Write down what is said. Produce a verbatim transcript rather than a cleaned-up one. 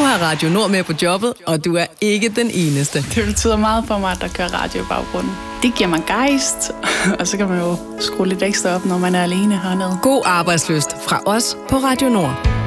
har Radio Nord med på jobbet, og du er ikke den eneste. Det betyder meget for mig, at der kører radio i baggrunden. Det giver mig gejst, og så kan man jo skrue lidt ekstra op, når man er alene hernede. God arbejdslyst fra os på Radio Nord.